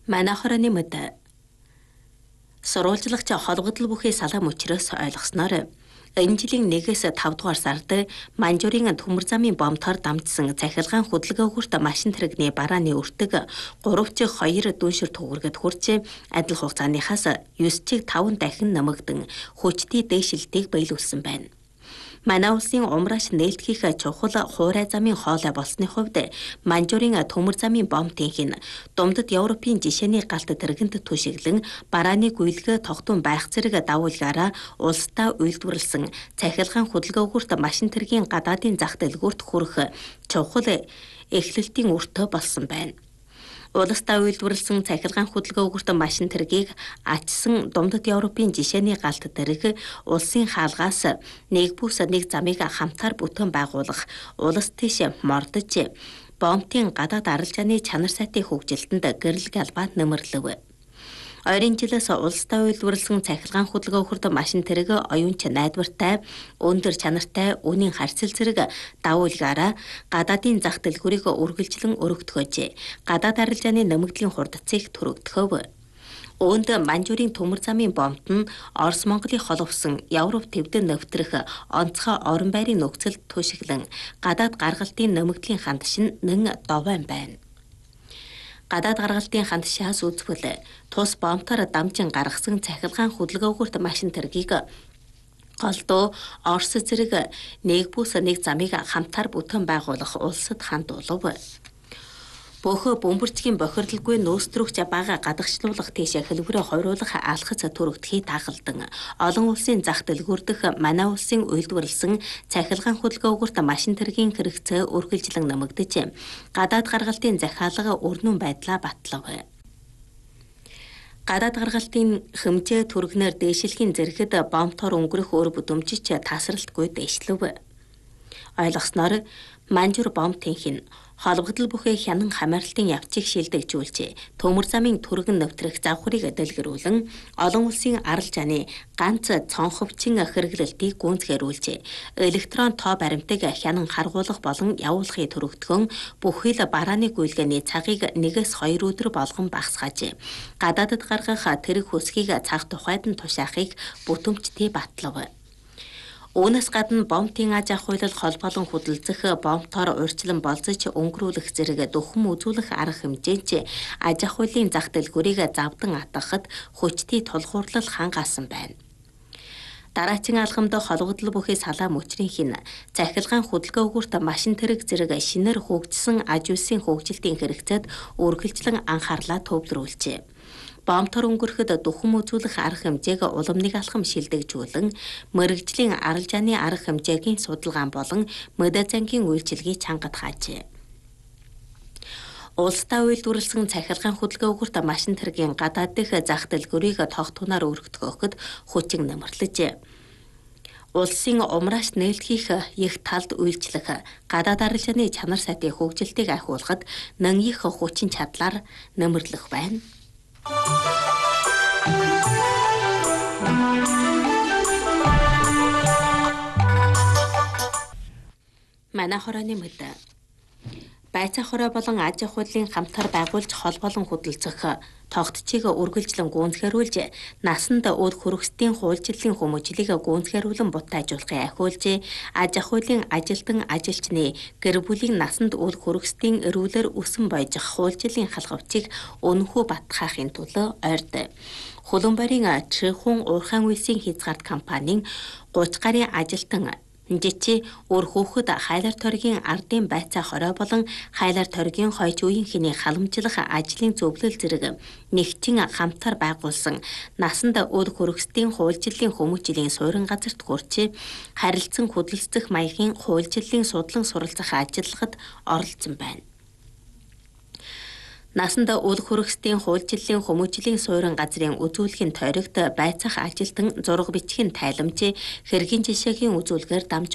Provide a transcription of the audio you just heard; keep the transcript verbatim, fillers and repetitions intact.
Манайхорооны мэд сурвалжлагч холбогдол бүхий салаа мөчрөөс ойлгосноор энэ жилийн нэгээс тавд дугаар сард Манжуурын төмөр замын бомтоор дамжсан цахилгаан хөдөлгөөгүрт машин тэрэгний барааны өртөг гуравч хоёр дүншир төгөргөд хурж адил хугацааныхаас девять чиг таван дахин нэмэгдэн хүчтэй дээшилтийг биелүүлсэн байна. Манай улсын умрааш нээлтгийх чухал хуурай замын хоолой болсны хувьд Манжуурын төмөр замын бомтынхин Думдад Европын жишээний галт тэргэнд түшиглэн барааны гүйлгэ тогтун байх зэрэг давуулгаараа улсдаа үйлдвэрлэсэн цахилгаан хөдөлгөөгүрт машин тэргийн гадаадын зах дэлгүүрт хүрэх чухал эхлэлтийн өртөө болсон байна. Улсдаа үйлдвэрлэсэн цахилгаан хөдөлгөөгүрт машин тэргийг ачсан Думдад Европын жишээний галт тэрэг улсын хаалгаас нэг бүс нэг замыг хамтаар бүтээн байгуулах улс тийш мордож бомтын гадаад арилжааны чанар сайтын хөгжилтөнд гэрэл галбаа нэмэрлэв. Ойрын жилээс улсдаа үйлдвэрлэсэн цахилгаан хөдөлгөөгүрт машин тэрэг оюунч найдвартай, өндөр чанартай үнийн харьцал зэрэг давуулгаараа гадаадын зах дэлгүүрийг үргэлжлэн өргөдгөөж, гадаад арилжааны нэмэгдлийн хурдцыг төрөгдөхөв. Үүнд Манжуурын төмөр замын бомт нь Орос Монголыг холбосон Европ төвдөн нэвтрэх онцгой орон байрын нөхцөлд түшиглэн гадаад гаргалтын нэмэгдлийн хандшин нэн довоон байна. Гадаад гаргалтын хандшаас үзвэл тус бомтоор дамжин гаргасан цахилгаан хөдөлгөөгүрт машин тэргийг голдуу Орос зэрэг нэг бүс нэг замыг хамтаар бүтээн байгуулах улсад хандуулав. Бөөхө бөмбөрчгийн бохирдолгүй нөөцрөгч бага гадагшлуулах тийш хэлбэрээ хойруулах алхац төрөгдөхий тагалдан олон улсын зах дэлгүүр дэх манай улсын үйлдвэрлэсэн цахилгаан хөдөлгөөгүрт машин тэргийн хэрэгцээ үргэлжлэн нэмэгдэж гадаад гаргалтын захиалга өрнөн байдлаа батлав. Гадаад гаргалтын хэмжээ түргэнээр дээшилхийн зэрэгэд бомтоор өнгөрөх өр бүдэмжич тасралтгүй дээшлэв. Ойлгосноор Манжур бомтынхин холбогдол бүхий хянан хамаарлтын явцыг шилдэгжүүлж, төмөр замын түргэн нэвтрэх завхрыг дэлгэрүүлэн олон улсын арилжааны ганц цонховчин хэрэглэлтийг гүйцэтгүүлж, электрон тоо баримтыг хянан харгуулах болон явуулахыг төрөгдгөн бүхий л барааны гүйлгээний цагийг нэгээс хоёр өдөр болгон багасгааж, гадаадд гаргах тэрэг хүсгийг цаг тухайд нь тушаахыг бүтэмжтэй батлав. Үүнээс гадна бомтын аж ахуй холбоолон хөдөлгөх, бомтоор урьдчилан болзож өнгөрүүлэх зэрэг дөхөм үзүүлэх арга хэмжээч аж ахуйн зах дэлгүүрийг завдан атгахад хүчтэй тулгуурлал хангаасан байна. Дараагийн алхамд холбогдол бүхий салаа мөчрийн цахилгаан хөдөлгөөгүрт машин тэрэг зэрэг шинээр хөгжсөн аж үйлсийн хөгжилтийн хэрэгцээд үргэлжлэн анхаарлаа төвлөрүүлжээ. Бомтоор өнгөрөхөд дөхөм үзүүлэх арга хэмжээг улам нэг алхам шилдэгжүүлэн мэрэгжлийн арилжааны арга хэмжээгийн судалгаан болон модазангийн үйлчилгээг чангатгаажээ. Улсдаа үйлдвэрлэсэн цахилгаан хөдөлгөөгүрт машин тэргийн гадаад дэх зах дэлгүүрийг тогтунаар өргөдгөхөд хүчин нэмэрлэж, улсын умрааш нээлтгийх их талд үйлчлэх гадаад арилжааны чанар сайтын хөгжилтийг ахиулахад нэн их хүчин чадлаар нэмэрлэх байна. Манай хорооны мэд байцаа хороо болон аж ахуйлын хамтар байгуулж холбоолон хөдөлцөх тогтцыг үргэлжлэн гүйцэтгүүлж, насанд үл хөрөсдийн хуульчлалын хүмүүжлийг гүйцэтгүүлэн бутаажуулахыг ахиулж, аж ахуйлын ажилтан ажилчны гэр бүлийн насанд үл хөрөсдийн эрүүлэр өсөн бойжих хуульчлалын халхавчийг өнөхөө батхаахын тулд ойрд Хөлбөмбөрийн Чихүн уурхайн үйлсийн хязгаарт компанийн гуравч гарын ажилтан жичи өр хөөхөд хайлар торгийн ардын байцаа хорой болон хайлар торгийн хойч үеийнхний халамжлах ажлын зөвлөл зэрэг нэгчин хамтар байгуулсан насанд үл хөрөсдийн хуульчлалын хүмүүжлийн суурин газарт хүрч харилцан хөдөлсөх маягийн хуульчлалын судлан суралцах ажиллагад оролцсон байна. Насанд үл хөрөсдийн хуульчлалын хүмүүжлийн суурин газрын үзүүлэхийн тойрогт байцаах ажилтан зураг бичгийн тайламж, хэргийн жишээгийн үзүүлгээр дамж